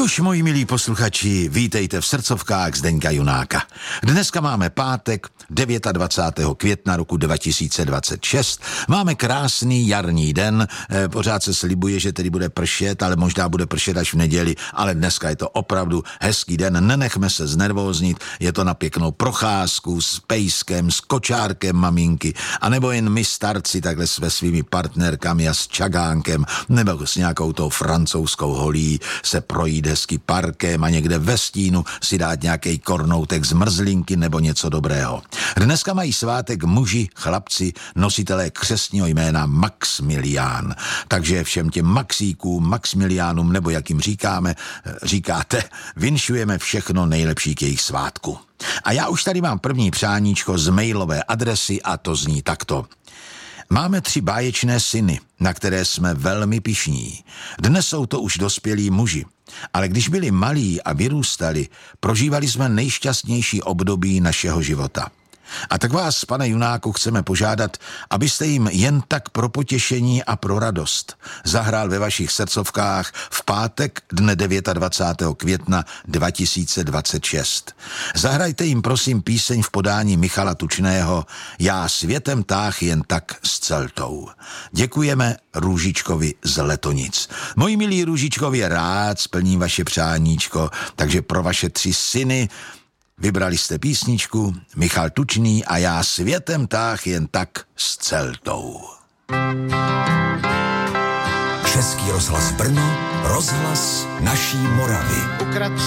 Nuž, moji milí posluchači, vítejte v srdcovkách Zdeňka Junáka. Dneska máme pátek, 29. května roku 2026. Máme krásný jarní den, pořád se slibuje, že tedy bude pršet, ale možná bude pršet až v neděli, ale dneska je to opravdu hezký den, nenechme se znervóznit, je to na pěknou procházku s pejskem, s kočárkem maminky, anebo jen my starci takhle se svými partnerkami a s čagánkem, nebo s nějakou tou francouzskou holí se projít hezky parkem a někde ve stínu si dát nějaký kornoutek zmrzlinky nebo něco dobrého. Dneska mají svátek muži, chlapci, nositelé křestního jména Maxmilián. Takže všem těm Maxíkům, Maxmiliánům, nebo jak jim říkáte, vinšujeme všechno nejlepší k jejich svátku. A já už tady mám první přáníčko z mailové adresy a to zní takto. Máme 3 báječné syny, na které jsme velmi pyšní. Dnes jsou to už dospělí muži, ale když byli malí a vyrůstali, prožívali jsme nejšťastnější období našeho života. A tak vás, pane Junáku, chceme požádat, abyste jim jen tak pro potěšení a pro radost zahrál ve vašich srdcovkách v pátek dne 29. května 2026. Zahrajte jim prosím píseň v podání Michala Tučného Já světem táh jen tak s celtou. Děkujeme Růžičkovi z Letonic. Moji milí Růžičkovi, rád splním vaše přáníčko, takže pro vaše 3 syny vybrali jste písničku Michal Tučný a Já světem táh jen tak s celtou. Český rozhlas Brno, rozhlas naší Moravy.